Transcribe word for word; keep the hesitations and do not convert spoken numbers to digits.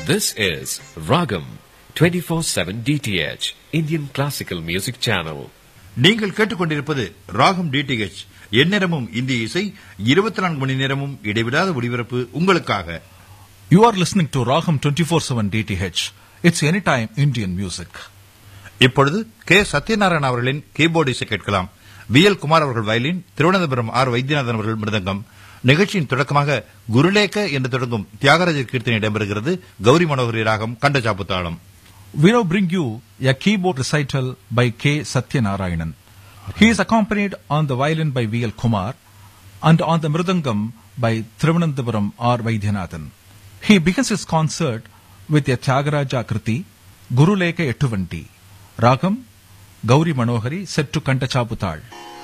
This is Ragam twenty-four seven D T H Indian Classical Music Channel. நீங்கள் கேட்டுக்கொண்டிருப்பது ராகம் DTH. எந்நேரமும் இந்திய இசை, இருபத்தி நான்கு மணி நேரமும் இடைவிடாத ஒளிபரப்பு உங்களுக்காக. You are listening to Ragam twenty-four seven D T H. It's anytime Indian music. இப்பொழுது கே சத்யநாராயண அவர்களின் கீபோர்டு இசை கேட்கலாம். வி எல் குமார் அவர்கள் வயலின், திருவனந்தபுரம் ஆர் வைத்தியநாதன் அவர்கள் மிருதங்கம். நிகழ்ச்சியின் தொடக்கமாக குருலேக என்று தொடங்கும் தியாகராஜர் கீர்த்தனை இடம்பெறுகிறது. கௌரி மனோகரி ராகம் கண்டசாப்பு தாளம். We now bring you a keyboard recital by K. Satyanarayanan. He is accompanied on the violin by V L Kumar and on the mridangam by Thiruvananthapuram R. Vaidyanathan. He begins his concert with a Tyagaraja Kriti, Guruleka Ettuvanti. Ragam, Gauri Manohari, set to Kantachaputal.